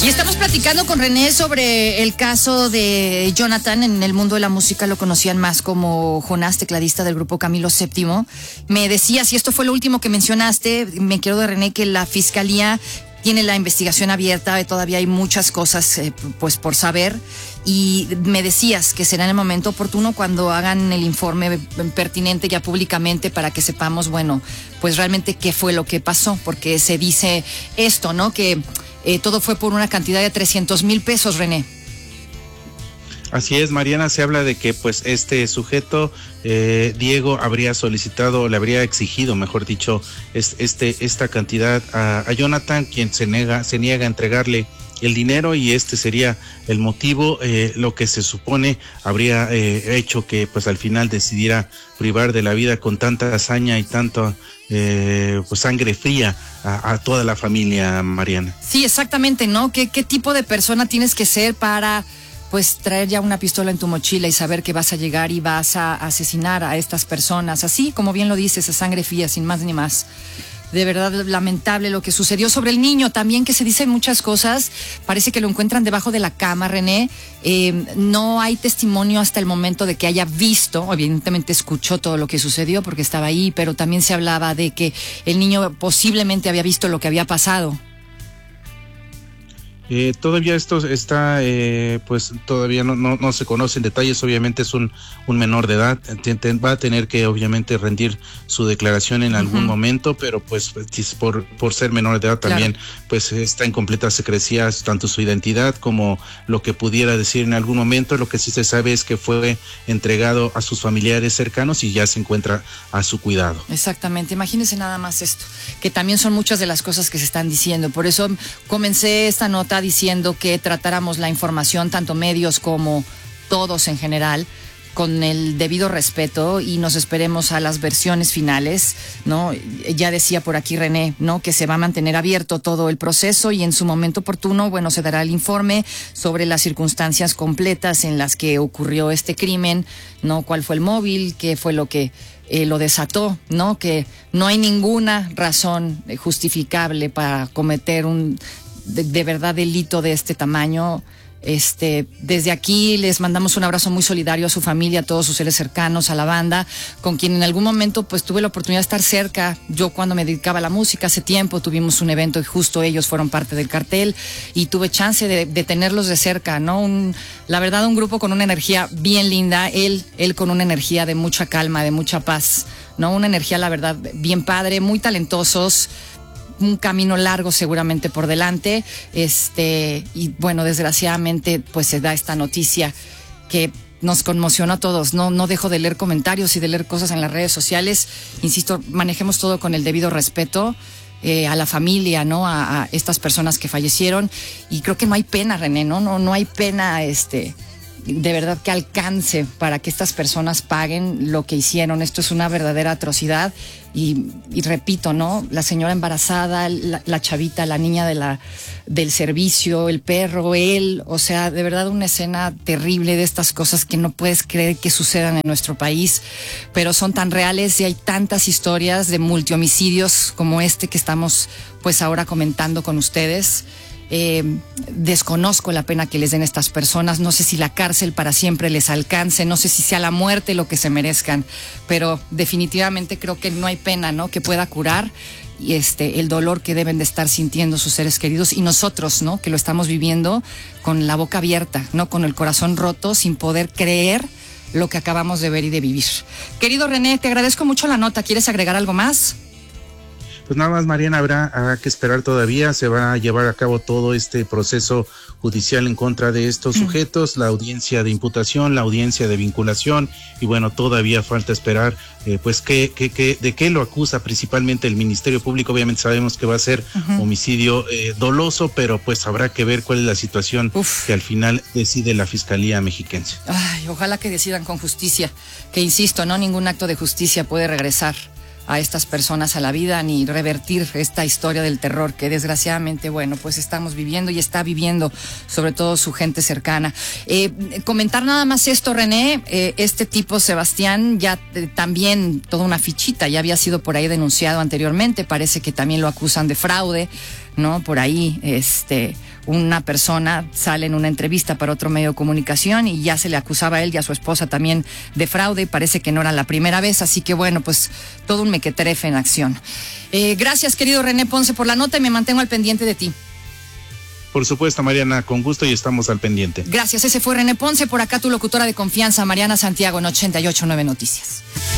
Y estamos platicando con René sobre el caso de Jonathan. En el mundo de la música lo conocían más como Jonás, tecladista del grupo Camilo VII. Me decías, y esto fue lo último que mencionaste, me quiero de René, que la fiscalía tiene la investigación abierta y todavía hay muchas cosas pues por saber. Y me decías que será en el momento oportuno cuando hagan el informe pertinente ya públicamente para que sepamos, bueno, pues realmente qué fue lo que pasó, porque se dice esto, ¿no? Que todo fue por una cantidad de 300,000 pesos, René. Así es, Mariana, se habla de que pues este sujeto, Diego, habría solicitado, le habría exigido, mejor dicho, esta cantidad a Jonathan, quien se niega a entregarle el dinero, y este sería el motivo, lo que se supone habría hecho que pues al final decidiera privar de la vida con tanta hazaña y tanto pues sangre fría a toda la familia, Mariana. Sí, exactamente, ¿no? ¿Qué tipo de persona tienes que ser para pues traer ya una pistola en tu mochila y saber que vas a llegar y vas a asesinar a estas personas? Así como bien lo dices, a sangre fría, sin más ni más. De verdad lamentable lo que sucedió sobre el niño también, que se dicen muchas cosas. Parece que lo encuentran debajo de la cama, René. No hay testimonio hasta el momento de que haya visto, evidentemente escuchó todo lo que sucedió porque estaba ahí, pero también se hablaba de que el niño posiblemente había visto lo que había pasado. Todavía esto está, pues todavía no se conocen detalles. Obviamente es un menor de edad, va a tener que obviamente rendir su declaración en algún momento, pero pues por ser menor de edad también, claro, pues está en completa secrecía tanto su identidad como lo que pudiera decir en algún momento. Lo que sí se sabe es que fue entregado a sus familiares cercanos y ya se encuentra a su cuidado. Exactamente, imagínense nada más esto, que también son muchas de las cosas que se están diciendo. Por eso comencé esta nota diciendo que tratáramos la información, tanto medios como todos en general, con el debido respeto y nos esperemos a las versiones finales, ¿no? Ya decía por aquí René, ¿no? Que se va a mantener abierto todo el proceso y en su momento oportuno, bueno, se dará el informe sobre las circunstancias completas en las que ocurrió este crimen, ¿no? ¿Cuál fue el móvil? ¿Qué fue lo que lo desató? ¿No? Que no hay ninguna razón justificable para cometer un de verdad delito de este tamaño. Desde aquí les mandamos un abrazo muy solidario a su familia, a todos sus seres cercanos, a la banda, con quien en algún momento pues tuve la oportunidad de estar cerca. Yo cuando me dedicaba a la música hace tiempo tuvimos un evento y justo ellos fueron parte del cartel y tuve chance de tenerlos de cerca, ¿no? La verdad, un grupo con una energía bien linda, él con una energía de mucha calma, de mucha paz, ¿no? Una energía, la verdad, bien padre, muy talentosos. Un camino largo seguramente por delante, y bueno, desgraciadamente pues se da esta noticia que nos conmocionó a todos. No dejo de leer comentarios y de leer cosas en las redes sociales. Insisto, manejemos todo con el debido respeto a la familia, ¿no? A estas personas que fallecieron, y creo que no hay pena, René, no hay pena, de verdad, que alcance para que estas personas paguen lo que hicieron. Esto es una verdadera atrocidad y repito, ¿no? La señora embarazada, la chavita, la niña del servicio, el perro, él, o sea, de verdad una escena terrible de estas cosas que no puedes creer que sucedan en nuestro país, pero son tan reales y hay tantas historias de multihomicidios como este que estamos pues ahora comentando con ustedes. Desconozco la pena que les den estas personas, no sé si la cárcel para siempre les alcance, no sé si sea la muerte lo que se merezcan, pero definitivamente creo que no hay pena, ¿no? Que pueda curar y el dolor que deben de estar sintiendo sus seres queridos y nosotros, ¿no? Que lo estamos viviendo con la boca abierta, ¿no? Con el corazón roto, sin poder creer lo que acabamos de ver y de vivir. Querido René, te agradezco mucho la nota. ¿Quieres agregar algo más? Pues nada más, Mariana, habrá que esperar todavía. Se va a llevar a cabo todo este proceso judicial en contra de estos sujetos, la audiencia de imputación, la audiencia de vinculación, y bueno, todavía falta esperar pues de qué lo acusa principalmente el Ministerio Público. Obviamente sabemos que va a ser homicidio doloso, pero pues habrá que ver cuál es la situación que al final decide la Fiscalía Mexiquense. Ay, ojalá que decidan con justicia, que insisto, no ningún acto de justicia puede regresar a estas personas a la vida ni revertir esta historia del terror que desgraciadamente, bueno, pues estamos viviendo y está viviendo sobre todo su gente cercana. Comentar nada más esto, René, este tipo Sebastián ya también toda una fichita, ya había sido por ahí denunciado anteriormente, parece que también lo acusan de fraude, ¿no? Por ahí, una persona sale en una entrevista para otro medio de comunicación y ya se le acusaba a él y a su esposa también de fraude, y parece que no era la primera vez, así que bueno, pues todo un mequetrefe en acción. Gracias, querido René Ponce, por la nota, y me mantengo al pendiente de ti. Por supuesto, Mariana, con gusto, y estamos al pendiente. Gracias, ese fue René Ponce, por acá tu locutora de confianza, Mariana Santiago, en 88.9 Noticias.